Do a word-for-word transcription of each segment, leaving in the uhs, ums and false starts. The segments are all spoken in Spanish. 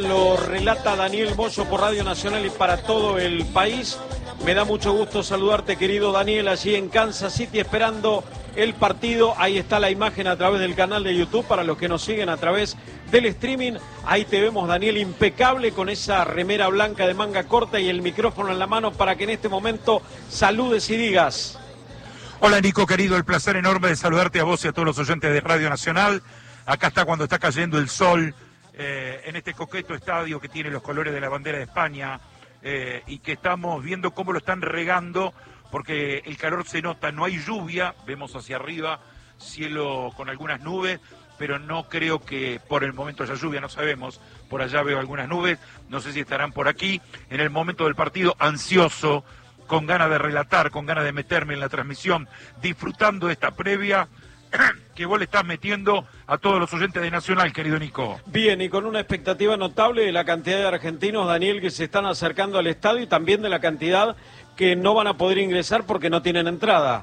lo relata Daniel Moyo por Radio Nacional y para todo el país. Me da mucho gusto saludarte, querido Daniel, allí en Kansas City esperando el partido. Ahí está la imagen a través del canal de YouTube para los que nos siguen a través del streaming. Ahí te vemos, Daniel, impecable con esa remera blanca de manga corta y el micrófono en la mano para que en este momento saludes y digas. Hola, Nico, querido, el placer enorme de saludarte a vos y a todos los oyentes de Radio Nacional. Acá está cuando está cayendo el sol eh, en este coqueto estadio que tiene los colores de la bandera de España eh, y que estamos viendo cómo lo están regando porque el calor se nota, no hay lluvia, vemos hacia arriba cielo con algunas nubes, pero no creo que por el momento haya lluvia, no sabemos, por allá veo algunas nubes, no sé si estarán por aquí, en el momento del partido ansioso, con ganas de relatar, con ganas de meterme en la transmisión, disfrutando de esta previa que vos le estás metiendo a todos los oyentes de Nacional, querido Nico. Bien, y con una expectativa notable de la cantidad de argentinos, Daniel, que se están acercando al estadio y también de la cantidad que no van a poder ingresar porque no tienen entrada.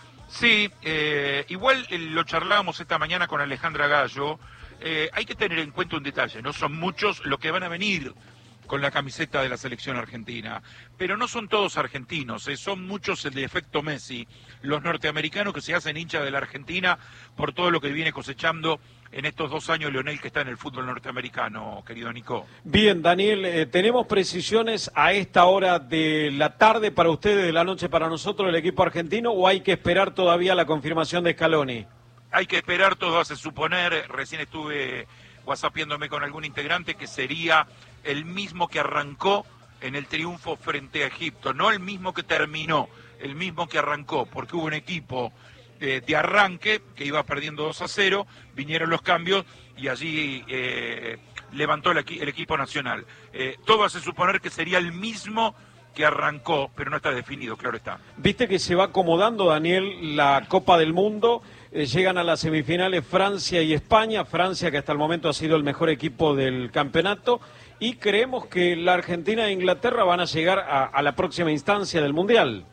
Sí, eh, igual eh, lo charlábamos esta mañana con Alejandra Gallo, eh, hay que tener en cuenta un detalle, no son muchos los que van a venir con la camiseta de la selección argentina, pero no son todos argentinos, eh, son muchos el de efecto Messi, los norteamericanos que se hacen hinchas de la Argentina por todo lo que viene cosechando en estos dos años Lionel que está en el fútbol norteamericano, querido Nico. Bien, Daniel, eh, ¿tenemos precisiones a esta hora de la tarde para ustedes, de la noche para nosotros, el equipo argentino, o hay que esperar todavía la confirmación de Scaloni? Hay que esperar, todo hace suponer, recién estuve whatsappiéndome con algún integrante que sería el mismo que arrancó en el triunfo frente a Egipto, no el mismo que terminó, el mismo que arrancó, porque hubo un equipo eh, de arranque que iba perdiendo dos a cero, vinieron los cambios y allí eh, levantó el, el equipo nacional. Eh, todo hace suponer que sería el mismo que arrancó, pero no está definido, claro está. Viste que se va acomodando, Daniel, la Copa del Mundo, eh, llegan a las semifinales Francia y España, Francia que hasta el momento ha sido el mejor equipo del campeonato, y creemos que la Argentina e Inglaterra van a llegar a, a la próxima instancia del Mundial.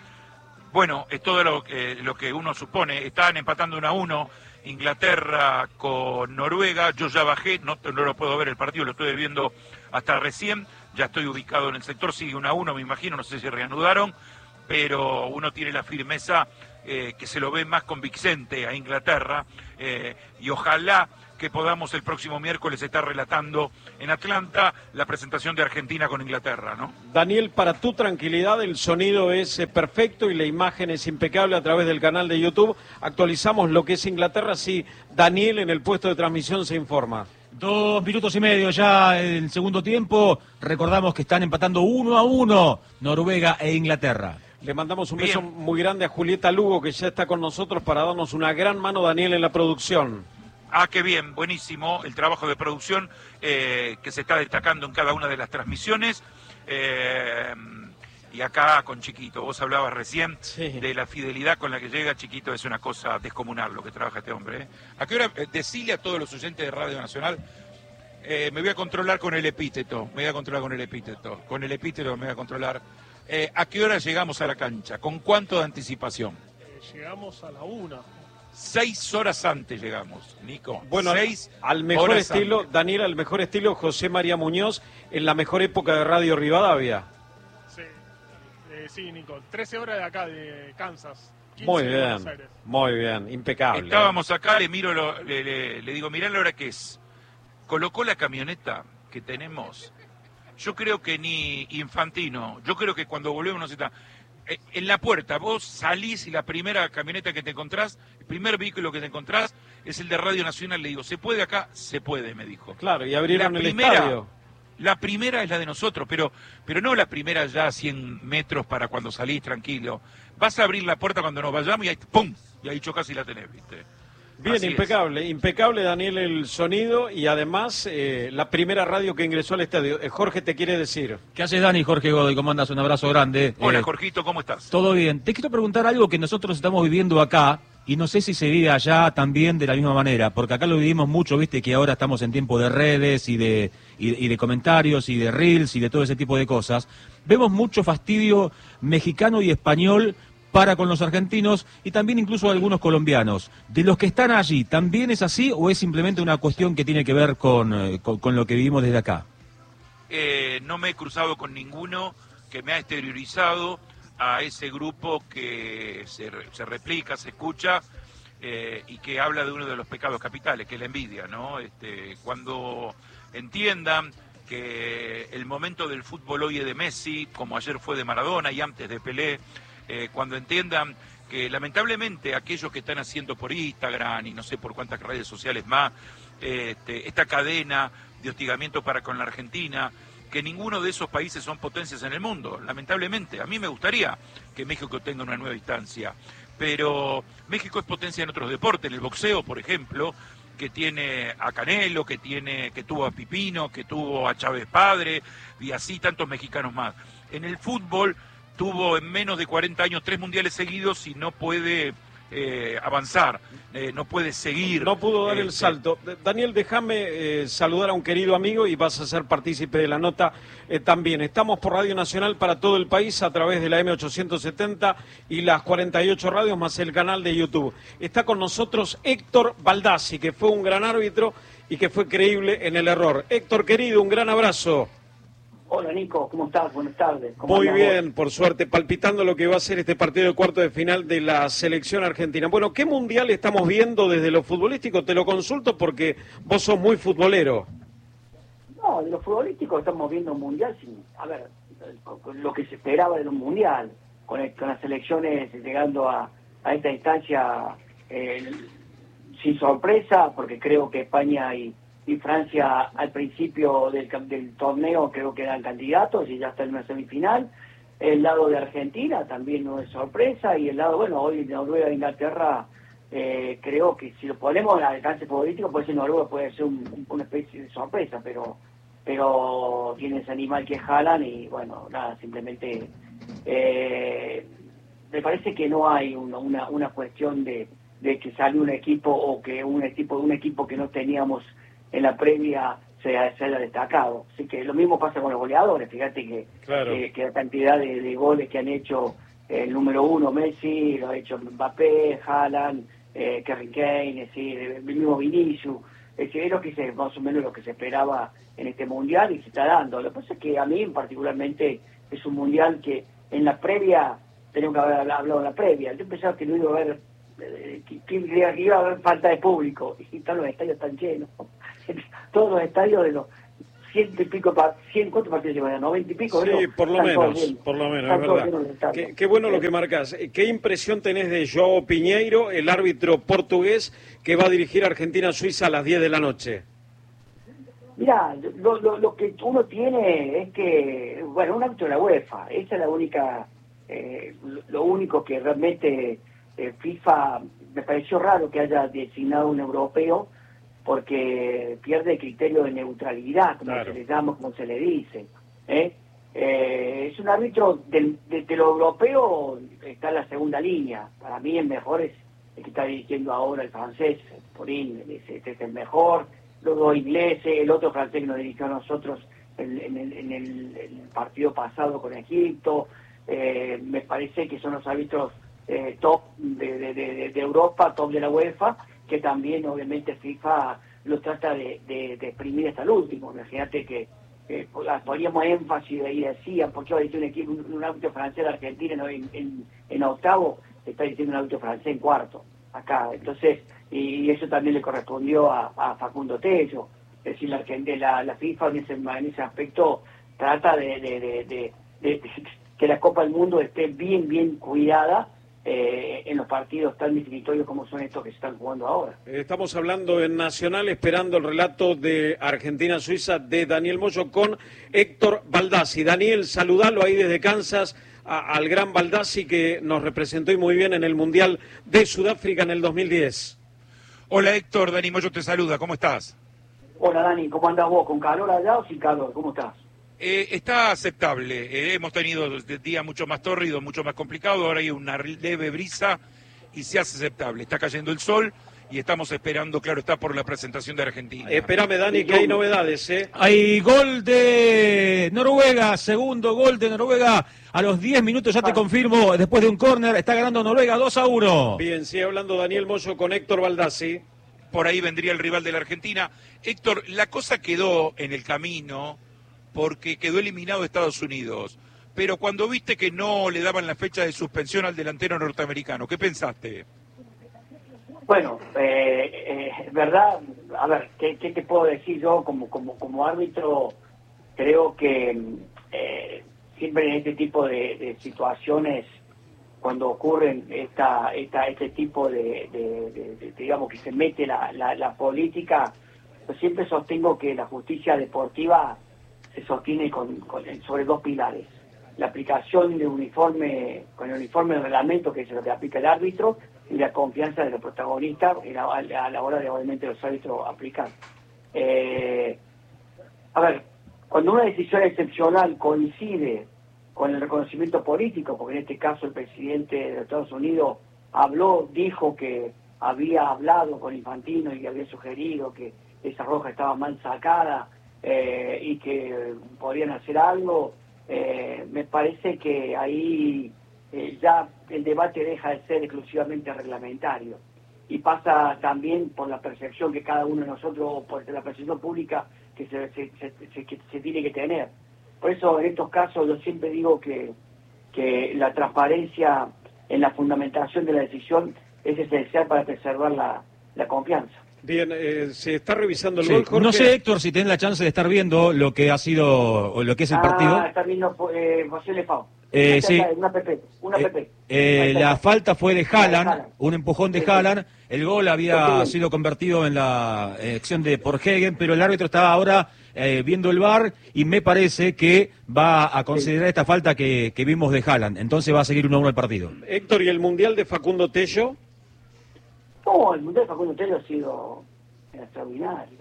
Bueno, es todo lo, eh, lo que uno supone, están empatando uno a uno, Inglaterra con Noruega, yo ya bajé, no, no lo puedo ver el partido, lo estoy viendo hasta recién, ya estoy ubicado en el sector, sigue uno a uno, me imagino, no sé si reanudaron, pero uno tiene la firmeza eh, que se lo ve más convincente a Inglaterra, eh, y ojalá que podamos el próximo miércoles estar relatando en Atlanta la presentación de Argentina con Inglaterra, ¿no? Daniel, para tu tranquilidad, el sonido es eh, perfecto y la imagen es impecable a través del canal de YouTube. Actualizamos lo que es Inglaterra, si Daniel en el puesto de transmisión se informa. Dos minutos y medio ya en el segundo tiempo. Recordamos que están empatando uno a uno Noruega e Inglaterra. Le mandamos un Bien. beso muy grande a Julieta Lugo, que ya está con nosotros para darnos una gran mano, Daniel, en la producción. Ah, qué bien, buenísimo el trabajo de producción eh, que se está destacando en cada una de las transmisiones. Eh, y acá con Chiquito, vos hablabas recién sí. de la fidelidad con la que llega Chiquito, es una cosa descomunal lo que trabaja este hombre. ¿eh? ¿A qué hora? Eh, decile a todos los oyentes de Radio Nacional, eh, me voy a controlar con el epíteto, me voy a controlar con el epíteto, con el epíteto me voy a controlar. Eh, ¿A qué hora llegamos a la cancha? ¿Con cuánto de anticipación? Eh, llegamos a la una. Seis horas antes llegamos, Nico. Bueno, Seis al mejor horas estilo, antes. Daniel, al mejor estilo José María Muñoz, en la mejor época de Radio Rivadavia. Sí, eh, sí, Nico. trece horas de acá, de Kansas. quince Muy de bien, Buenos Aires. muy bien, impecable. Estábamos acá, le miro, lo, le, le, le digo, mirá la hora que es. Colocó la camioneta que tenemos. Yo creo que ni Infantino, yo creo que cuando volvemos nos está... En la puerta, vos salís y la primera camioneta que te encontrás, el primer vehículo que te encontrás es el de Radio Nacional. Le digo, ¿se puede acá? Se puede, me dijo. Claro, y abrieron la el primera, estadio. La primera es la de nosotros, pero, pero no la primera ya a cien metros para cuando salís tranquilo. Vas a abrir la puerta cuando nos vayamos y ahí, ¡pum! Y ahí chocás y la tenés, ¿viste? Bien, Así impecable, es. impecable, Daniel, el sonido y además eh, la primera radio que ingresó al estadio. Eh, Jorge te quiere decir. ¿Qué haces, Dani? Jorge Godoy, ¿cómo andas? Un abrazo grande. Hola, eh, Jorgito, ¿cómo estás? Todo bien. Te quiero preguntar algo que nosotros estamos viviendo acá y no sé si se vive allá también de la misma manera, porque acá lo vivimos mucho, viste que ahora estamos en tiempo de redes y de, y, y de comentarios y de reels y de todo ese tipo de cosas. Vemos mucho fastidio mexicano y español para con los argentinos y también incluso algunos colombianos. De los que están allí, ¿también es así o es simplemente una cuestión que tiene que ver con, eh, con, con lo que vivimos desde acá? eh, no me he cruzado con ninguno que me ha exteriorizado a ese grupo que se, se replica, se escucha eh, y que habla de uno de los pecados capitales, que es la envidia, ¿no? Este, cuando entiendan que el momento del fútbol hoy es de Messi, como ayer fue de Maradona y antes de Pelé, eh, cuando entiendan que lamentablemente aquellos que están haciendo por Instagram y no sé por cuántas redes sociales más, este, esta cadena de hostigamiento para con la Argentina, que ninguno de esos países son potencias en el mundo, lamentablemente. A mí me gustaría que México tenga una nueva instancia, pero México es potencia en otros deportes, en el boxeo, por ejemplo, que tiene a Canelo, que tiene, que tuvo a Pipino, que tuvo a Chávez Padre, y así tantos mexicanos más. En el fútbol tuvo en menos de cuarenta años tres mundiales seguidos y no puede eh, avanzar, eh, no puede seguir. No pudo dar eh, el salto. Daniel, déjame eh, saludar a un querido amigo y vas a ser partícipe de la nota eh, también. Estamos por Radio Nacional para todo el país a través de la eme ochocientos setenta y las cuarenta y ocho radios más el canal de YouTube. Está con nosotros Héctor Baldassi, que fue un gran árbitro y que fue creíble en el error. Héctor, querido, un gran abrazo. Hola Nico, ¿cómo estás? Buenas tardes. ¿Cómo Muy bien, vos? por suerte, palpitando lo que va a ser este partido de cuarto de final de la selección argentina. Bueno, ¿qué mundial estamos viendo desde lo futbolístico? Te lo consulto porque vos sos muy futbolero. No, de lo futbolístico estamos viendo un mundial sin, a ver, lo que se esperaba de un mundial, con, el, con las selecciones llegando a, a esta instancia eh, sin sorpresa, porque creo que España y y Francia al principio del, del torneo creo que eran candidatos y ya está en una semifinal. El lado de Argentina también no es sorpresa, y el lado, bueno, hoy Noruega e Inglaterra, eh, creo que si lo ponemos al alcance futbolístico, puede ser Noruega, puede ser un, una especie de sorpresa, pero pero tiene ese animal que jalan y bueno, nada, simplemente eh, me parece que no hay una, una, una cuestión de, de que sale un equipo o que un equipo, un equipo que no teníamos en la previa se, se haya destacado. Así que lo mismo pasa con los goleadores. Fíjate que, claro. que, que la cantidad de, de goles que han hecho el número uno, Messi, lo ha hecho Mbappé, Haaland, eh, Harry Kane, es decir, el mismo Vinicius. Es decir, es lo que se, más o menos lo que se esperaba en este mundial y se está dando. Lo que pasa es que a mí particularmente es un mundial que en la previa, tenemos que haber hablado en la previa, yo pensaba que no iba a haber, eh, que, que iba a haber falta de público, y están los estadios tan llenos. Todos los estadios de los ciento y pico, cien, ¿cuántos partidos llevan? ¿noventa y pico? Sí, ¿no? por lo Están menos, por lo menos, es verdad. Qué, qué bueno lo que marcás. ¿Qué impresión tenés de João Piñeiro, el árbitro portugués que va a dirigir Argentina-Suiza a las diez de la noche? Mirá, lo, lo, lo que uno tiene es que, bueno, un árbitro de la UEFA, esa es la única, eh, lo único que realmente eh, FIFA, me pareció raro que haya designado un europeo, porque pierde el criterio de neutralidad, como claro. se le llama, como se le dice. ¿eh? Eh, es un árbitro del, de, de lo europeo, está en la segunda línea. Para mí el mejor es el que está dirigiendo ahora el francés, Porín, este es el mejor. Los dos ingleses, el otro francés que nos dirigió a nosotros en, en, el, en el, el partido pasado con Egipto. Eh, me parece que son los árbitros eh, top de, de, de, de Europa, top de la UEFA, que también obviamente FIFA lo trata de, de, de exprimir hasta el último. Imagínate que eh, poníamos énfasis y decían, ¿por qué va a decir un equipo, un, un árbitro francés de Argentina ¿no? en, en, en octavo? Está diciendo un árbitro francés en cuarto, acá. Entonces, y eso también le correspondió a, a Facundo Tello. Es decir, la, la, la FIFA en ese, en ese aspecto trata de, de, de, de, de, de que la Copa del Mundo esté bien, bien cuidada, Eh, en los partidos tan definitorios como son estos que se están jugando ahora. Estamos hablando en Nacional, esperando el relato de Argentina-Suiza de Daniel Moyo con Héctor Baldassi. Daniel, saludalo ahí desde Kansas a, al gran Baldassi que nos representó y muy bien en el Mundial de Sudáfrica en el dos mil diez. Hola Héctor, Dani Moyo te saluda, ¿cómo estás? Hola Dani, ¿cómo andás vos? ¿Con calor allá o sin calor? ¿Cómo estás? Eh, está aceptable, eh, hemos tenido días mucho más tórridos, mucho más complicados, ahora hay una leve brisa y se hace aceptable, está cayendo el sol y estamos esperando, claro, está por la presentación de Argentina. Eh, espérame Dani, que hay novedades, ¿eh? Hay gol de Noruega, segundo gol de Noruega a los diez minutos, ya te confirmo, después de un córner, está ganando Noruega dos a uno. Bien, sigue hablando Daniel Moyo con Héctor Baldassi. Por ahí vendría el rival de la Argentina. Héctor, la cosa quedó en el camino porque quedó eliminado Estados Unidos. Pero cuando viste que no le daban la fecha de suspensión al delantero norteamericano, ¿qué pensaste? Bueno, eh, eh, verdad, a ver, ¿qué, qué te puedo decir yo como como como árbitro? Creo que eh, siempre en este tipo de, de situaciones, cuando ocurren esta, esta este tipo de, de, de, de digamos que se mete la, la, la política, yo siempre sostengo que la justicia deportiva se sostiene con, con sobre dos pilares: la aplicación de uniforme, con el uniforme del reglamento, que es lo que aplica el árbitro, y la confianza de los protagonistas a la, a la hora de obviamente los árbitros aplicar. Eh, a ver, cuando una decisión excepcional coincide con el reconocimiento político, porque en este caso el presidente de Estados Unidos habló, dijo que había hablado con Infantino y había sugerido que esa roja estaba mal sacada eh, y que podrían hacer algo, eh, me parece que ahí eh, ya el debate deja de ser exclusivamente reglamentario y pasa también por la percepción que cada uno de nosotros, por la percepción pública que se, se, se, se, que se tiene que tener. Por eso en estos casos yo siempre digo que, que la transparencia en la fundamentación de la decisión es esencial para preservar la, la confianza. Bien, eh, se está revisando el Sí. gol, Jorge. No sé, Héctor, si tenés la chance de estar viendo lo que ha sido, o lo que es el ah, partido. está viendo eh, José Lefao. Eh, sí. Una P P, una Eh, P P. eh, la falta fue de Haaland, Haaland. un empujón de Sí, Haaland. El gol había Sí. sido convertido en la eh, acción de Porhegen, pero el árbitro estaba ahora eh, viendo el V A R y me parece que va a considerar esta falta que, que vimos de Haaland. Entonces va a seguir uno a uno el partido. Héctor, ¿y el Mundial de Facundo Tello? No, el Mundial de Facundo Tello ha sido extraordinario.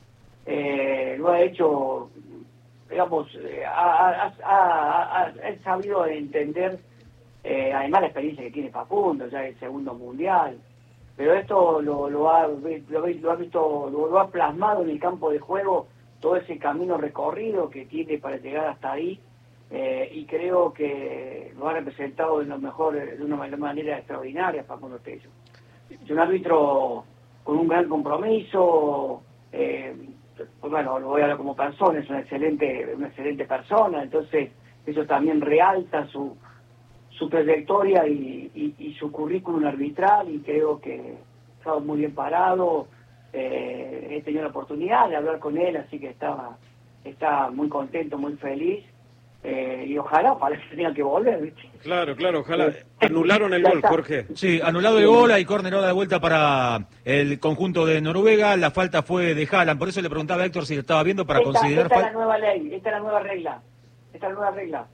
Eh, lo ha hecho, digamos, eh, ha, ha, ha, ha, ha sabido entender, eh, además la experiencia que tiene Facundo, ya el segundo Mundial, pero esto lo, lo, ha, lo, lo ha visto, lo, lo ha plasmado en el campo de juego, todo ese camino recorrido que tiene para llegar hasta ahí, eh, y creo que lo ha representado de, lo mejor, de una manera extraordinaria Facundo Tello. Es un árbitro con un gran compromiso, eh, pues bueno, lo voy a hablar como persona, es una excelente, una excelente persona, entonces eso también realza su su trayectoria y, y, y su currículum arbitral, y creo que ha estado muy bien parado. Eh, he tenido la oportunidad de hablar con él, así que estaba está muy contento, muy feliz, eh, y ojalá parece que tenga que volver, ¿viste? Claro, claro, ojalá. Anularon el gol, Jorge. Sí, anulado el gol, hay córner ahora de vuelta para el conjunto de Noruega, la falta fue de Haaland, por eso le preguntaba a Héctor si lo estaba viendo para esta, considerar esta es la falta. nueva ley, esta es la nueva regla, esta es la nueva regla,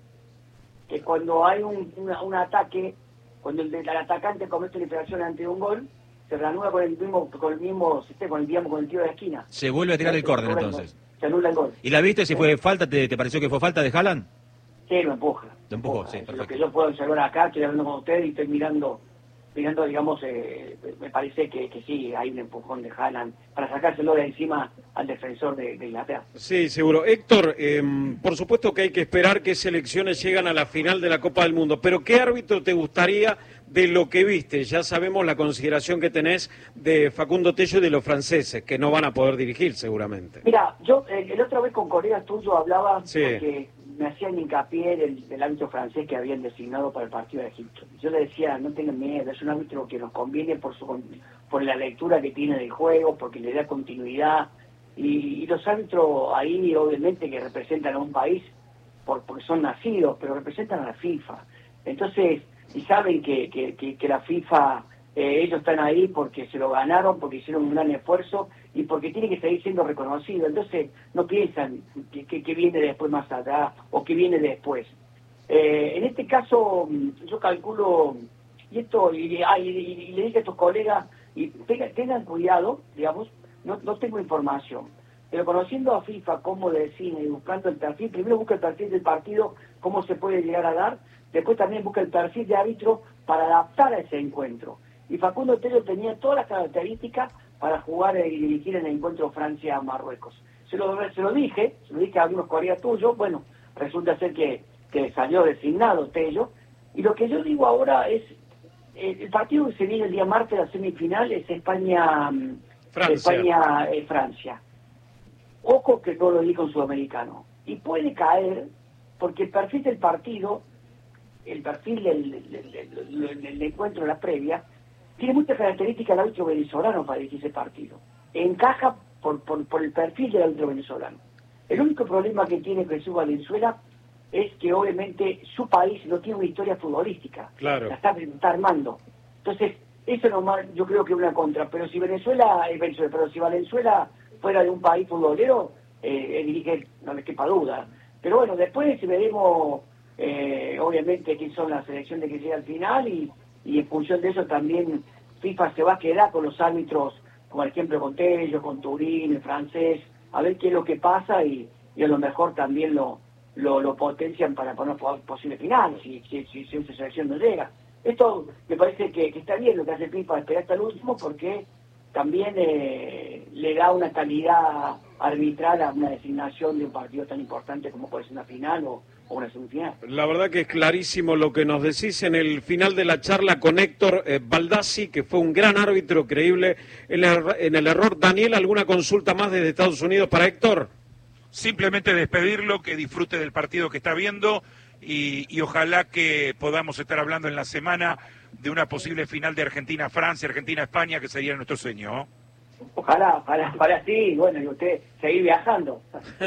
que cuando hay un, una, un ataque, cuando el, el atacante comete una infracción ante un gol, se reanuda con el mismo, con el mismo sistema, con el, digamos, con el tiro de esquina. Se vuelve a tirar el córner entonces. Se anula el gol. ¿Y la viste si fue falta? ¿Te, te pareció que fue falta de Haaland? Sí, lo empuja. Lo empujó, sí, Es perfecto. lo que yo puedo observar acá, estoy hablando con usted y estoy mirando, mirando digamos, eh, me parece que, que sí, hay un empujón de Haaland para sacárselo de encima al defensor de, de Inglaterra. Sí, seguro. Héctor, eh, por supuesto que hay que esperar que selecciones llegan a la final de la Copa del Mundo, pero ¿qué árbitro te gustaría de lo que viste? Ya sabemos la consideración que tenés de Facundo Tello y de los franceses, que no van a poder dirigir seguramente. Mira, yo eh, el otra vez con colegas tuyos hablaba Sí. porque me hacían hincapié del, del árbitro francés que habían designado para el partido de Egipto. Yo le decía, no tengan miedo, es un árbitro que nos conviene por su por la lectura que tiene del juego, porque le da continuidad, y, y los árbitros ahí obviamente que representan a un país por, porque son nacidos, pero representan a la FIFA. Entonces, y saben que, que, que, que la FIFA, eh, ellos están ahí porque se lo ganaron, porque hicieron un gran esfuerzo y porque tiene que seguir siendo reconocido. Entonces no piensan que, que, que viene después más allá o que viene después. Eh, en este caso yo calculo, y esto y, ah, y, y, y le dije a tus colegas, y tengan, tengan cuidado, digamos, no, no tengo información, pero conociendo a FIFA cómo decide y buscando el perfil, primero busca el perfil del partido, cómo se puede llegar a dar, después también busca el perfil de árbitro para adaptar a ese encuentro. Y Facundo Tello tenía todas las características para jugar y dirigir en el encuentro Francia-Marruecos. Se lo, se lo dije, se lo dije a algunos colegas tuyos, bueno, resulta ser que, que salió designado Tello, y lo que yo digo ahora es, eh, el partido que se viene el día martes, la semifinal, es España-Francia. Francia. España, eh, Francia. Ojo que no lo digo en sudamericano. y puede caer porque el perfil del partido, el perfil del, del, del, del, del encuentro, la previa, tiene muchas características del árbitro venezolano para dirigir ese partido. Encaja por, por, por el perfil del árbitro venezolano. El único problema que tiene Jesús Valenzuela es que obviamente su país no tiene una historia futbolística. Claro. La está, está armando. Entonces, eso nomás yo creo que es una contra. Pero si Venezuela, es Venezuela, pero si Valenzuela fuera de un país futbolero, eh, dirige, no le quepa duda. Pero bueno, después veremos, eh, obviamente, quién son las selecciones que llega al final y, y en función de eso también FIFA se va a quedar con los árbitros, como por ejemplo con Tello, con Turín, el francés, a ver qué es lo que pasa y, y a lo mejor también lo, lo, lo potencian para poner posible final, si, si, si, si esa selección no llega. Esto me parece que, que está bien lo que hace FIFA, esperar hasta el último, porque también eh, le da una calidad arbitral a una designación de un partido tan importante como puede ser una final o, o una semifinal. La verdad que es clarísimo lo que nos decís en el final de la charla con Héctor eh, Baldassi, que fue un gran árbitro, creíble en el, en el error. Daniel, ¿alguna consulta más desde Estados Unidos para Héctor? Simplemente despedirlo, que disfrute del partido que está viendo y, y ojalá que podamos estar hablando en la semana de una posible final de Argentina-Francia, Argentina-España, que sería nuestro sueño. Ojalá, ojalá, ojalá sí, bueno, y usted seguir viajando.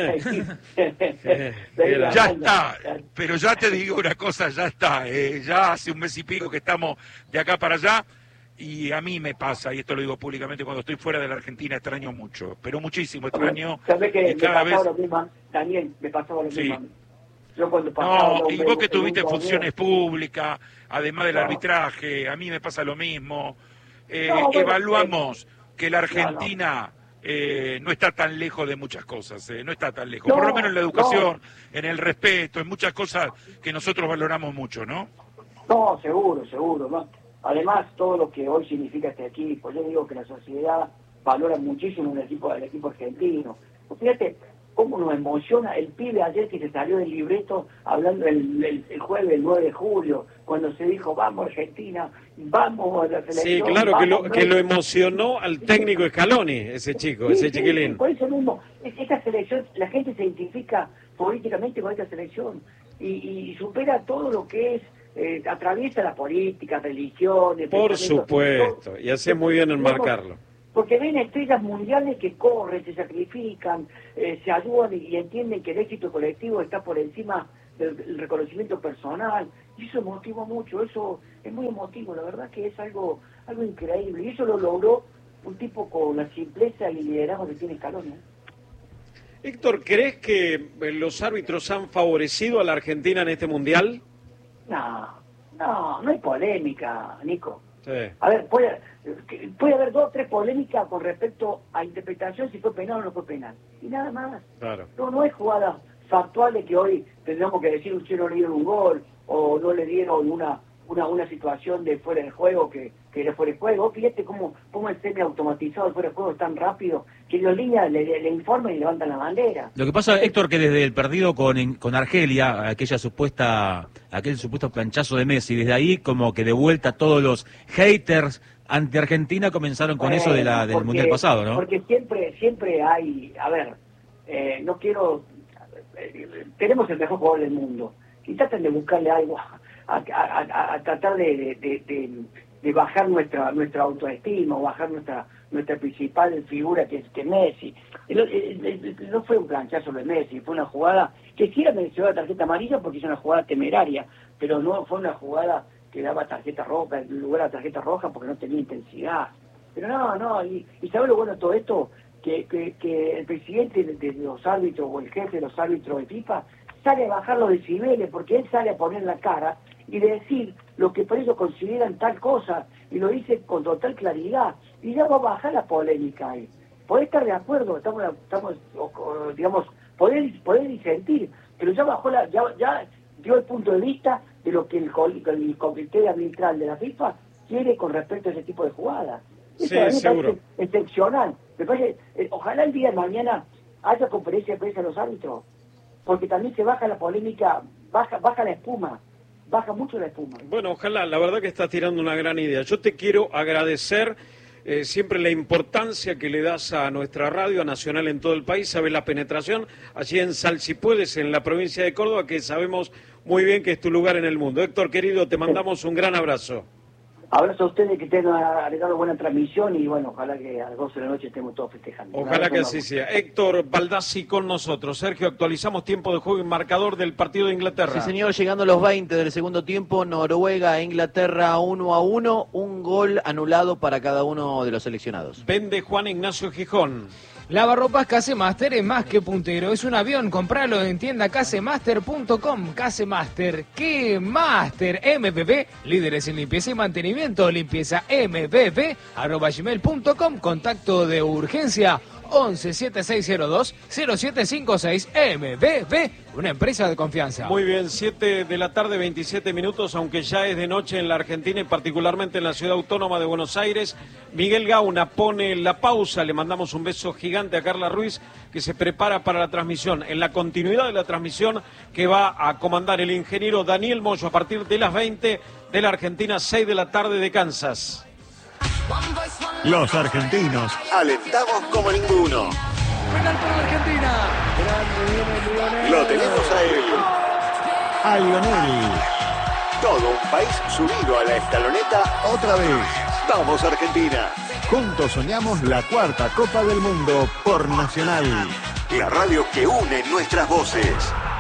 Ya está, pero ya te digo una cosa, ya está, eh, ya hace un mes y pico que estamos de acá para allá y a mí me pasa, y esto lo digo públicamente, cuando estoy fuera de la Argentina extraño mucho, pero muchísimo extraño. ¿Sabés que y me cada pasaba vez... lo mismo? También me pasaba lo Sí. mismo. Yo cuando pasaba No, y vos que tuviste un funciones públicas, además del No. arbitraje, a mí me pasa lo mismo. Eh, No, bueno, evaluamos eh, que la Argentina eh, no está tan lejos de muchas cosas, eh, no está tan lejos. No, Por lo menos en la educación, no. en el respeto, en muchas cosas que nosotros valoramos mucho, ¿no? No, seguro, seguro. ¿no? Además, todo lo que hoy significa este equipo, yo digo que la sociedad valora muchísimo el equipo, el equipo argentino. Fíjate cómo nos emociona el pibe ayer que se salió del libreto hablando el, el, el jueves, el nueve de julio, cuando se dijo, vamos Argentina, vamos a la selección. Sí, claro, vamos, que lo, no. que lo emocionó al técnico Scaloni, ese chico, Sí, ese sí, chiquilín. sí, por eso mismo, es- esta selección, la gente se identifica políticamente con esta selección y, y supera todo lo que es, eh, atraviesa la política, religiones. Por pensamientos, supuesto, todo. y hace muy bien en marcarlo. Porque ven estrellas mundiales que corren, se sacrifican, eh, se ayudan y, y entienden que el éxito colectivo está por encima del, del reconocimiento personal. Y eso motiva mucho, eso es muy emotivo, la verdad que es algo algo increíble. Y eso lo logró un tipo con la simpleza y el liderazgo que tiene Scaloni. ¿eh? Héctor, ¿crees que eh, los árbitros han favorecido a la Argentina en este Mundial? No, no, no hay polémica, Nico. Sí. A ver, puede, puede haber dos o tres polémicas con respecto a interpretación si fue penal o no fue penal. Y nada más. Claro. No, no es jugadas factuales que hoy tendríamos que decir un no le dieron un gol o no le dieron una una una situación de fuera de juego que, que era fuera de juego. Fíjate cómo, cómo el semi automatizado de fuera de juego es tan rápido que los líneas le, le, le informan y levantan la bandera. Lo que pasa, Héctor, que desde el partido con, con Argelia, aquella supuesta, aquel supuesto planchazo de Messi, desde ahí como que de vuelta todos los haters anti Argentina comenzaron con Bueno, eso de la del porque- Mundial pasado, ¿no? Porque siempre siempre hay, a ver, eh, no quiero, eh, tenemos el mejor jugador del mundo y tratan de buscarle algo a, a, a- a tratar de, de, de- de- de bajar nuestra nuestra autoestima o bajar nuestra nuestra principal figura que es que Messi. El- el- el- no fue un planchazo de Messi, fue una jugada que sí era merecedora de tarjeta amarilla porque es una jugada temeraria, pero no fue una jugada que daba tarjeta roja en lugar de tarjeta roja porque no tenía intensidad. Pero no, no, y, y ¿sabes lo bueno de todo esto? Que, que, que el presidente de, de los árbitros o el jefe de los árbitros de FIFA sale a bajar los decibeles porque él sale a poner la cara y decir lo que por ellos consideran tal cosa y lo dice con total claridad y ya va a bajar la polémica ahí. Podés estar de acuerdo, estamos, estamos o- o, digamos, poder, poder disentir, pero ya bajó la, ya, ya dio el punto de vista de lo que el, col- el comité arbitral de la FIFA quiere con respecto a ese tipo de jugadas. Sí, Eso a mí me seguro. parece excepcional. Me parece, eh, ojalá el día de mañana haya conferencia de prensa de los árbitros, porque también se baja la polémica, baja, baja la espuma, baja mucho la espuma. Bueno, ojalá, la verdad que estás tirando una gran idea. Yo te quiero agradecer eh, siempre la importancia que le das a nuestra radio nacional en todo el país, sabes la penetración allí en Salsipuedes, en la provincia de Córdoba, que sabemos muy bien que es tu lugar en el mundo. Héctor, querido, te mandamos un gran abrazo. Abrazo a ustedes, que tengan agregado buena transmisión y bueno, ojalá que a las doce de la noche estemos todos festejando. Ojalá que así sea. Héctor Baldassi con nosotros. Sergio, actualizamos tiempo de juego y marcador del partido de Inglaterra. Sí, señor, llegando a los veinte del segundo tiempo, Noruega e Inglaterra uno a uno, un gol anulado para cada uno de los seleccionados. Vende Juan Ignacio Gijón. Lavarropas Casemaster es más que puntero, es un avión, compralo en tienda casemaster punto com. Casemaster, ¿qué Master? M P P, líderes en limpieza y mantenimiento, limpieza M P P, arroba gmail punto com, contacto de urgencia once siete seis cero dos cero siete cinco seis. M P P, una empresa de confianza. Muy bien, siete de la tarde, veintisiete minutos, aunque ya es de noche en la Argentina y particularmente en la ciudad autónoma de Buenos Aires. Miguel Gauna pone la pausa, le mandamos un beso gigante a Carla Ruiz, que se prepara para la transmisión, en la continuidad de la transmisión que va a comandar el ingeniero Daniel Moyo a partir de las veinte de la Argentina, seis de la tarde de Kansas. Los argentinos alentamos como ninguno. ¡Penal para la Argentina! ¡Grande, viene Lionel! Lo tenemos a él, a Lionel. Todo un país subido a la escaloneta otra vez. Vamos Argentina. Juntos soñamos la cuarta Copa del Mundo por Nacional. La radio que une nuestras voces.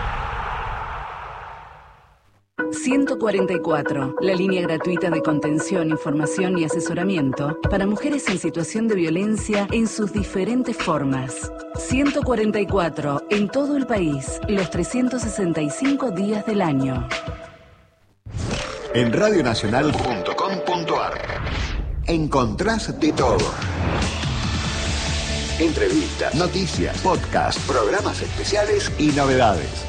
ciento cuarenta y cuatro, la línea gratuita de contención, información y asesoramiento para mujeres en situación de violencia en sus diferentes formas. ciento cuarenta y cuatro, en todo el país, los trescientos sesenta y cinco días del año. En radio nacional punto com punto ar encontrás de todo. Entrevistas, noticias, podcast, programas especiales y novedades.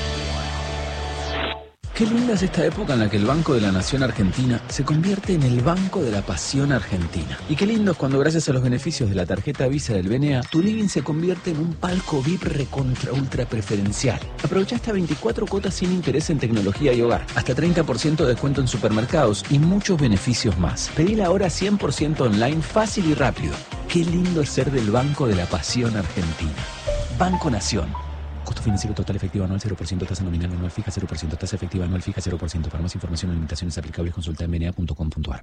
Qué linda es esta época en la que el Banco de la Nación Argentina se convierte en el Banco de la Pasión Argentina. Y qué lindo es cuando, gracias a los beneficios de la tarjeta Visa del B N A, tu living se convierte en un palco V I P recontra ultra preferencial. Aprovecha hasta veinticuatro cuotas sin interés en tecnología y hogar, hasta treinta por ciento de descuento en supermercados y muchos beneficios más. Pedila ahora cien por ciento online, fácil y rápido. Qué lindo es ser del Banco de la Pasión Argentina. Banco Nación. Costo financiero total efectivo anual cero por ciento, tasa nominal anual fija cero por ciento, tasa efectiva anual fija cero por ciento. Para más información o limitaciones aplicables, consulta en b n a punto com punto ar.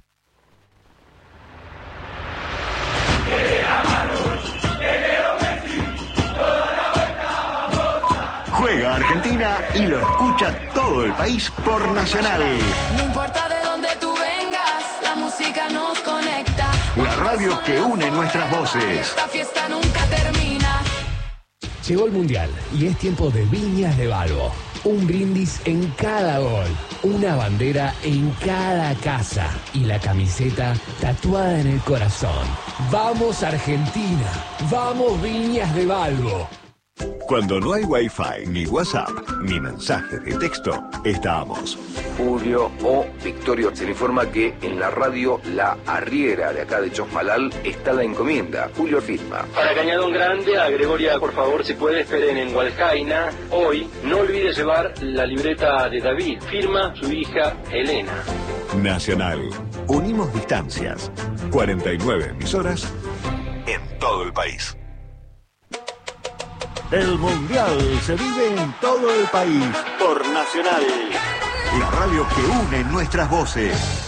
Juega Argentina y lo escucha todo el país por Nacional. No importa de dónde tú vengas, la música nos conecta. La radio que une nuestras voces. Esta fiesta nunca termina. Llegó el Mundial y es tiempo de Viñas de Balbo. Un brindis en cada gol, una bandera en cada casa y la camiseta tatuada en el corazón. ¡Vamos Argentina! ¡Vamos Viñas de Balbo! Cuando no hay Wi-Fi, ni WhatsApp, ni mensajes de texto, estamos. Julio o Victorio se le informa que en la radio La Arriera de acá de Chosmalal está la encomienda. Julio firma. Para Cañadón Grande, a Gregoria, por favor, si puede, esperen en Hualcaina. Hoy, no olvide llevar la libreta de David. Firma su hija Elena. Nacional. Unimos distancias. cuarenta y nueve emisoras en todo el país. El Mundial se vive en todo el país por Nacional. La radio que une nuestras voces.